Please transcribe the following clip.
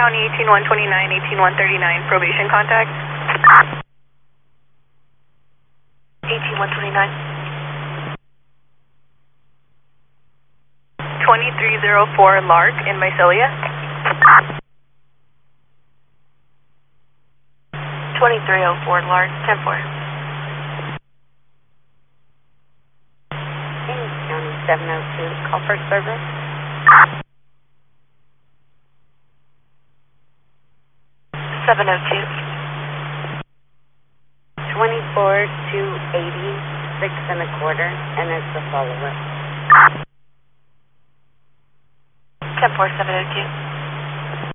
County 18129, 18139, probation contact. 18129. 2304 Lark in Visalia. 2304 Lark, 10-4. County 702, call for service. 702. 24 280, 6 1/4, and it's a follow-up. 10-4, 702.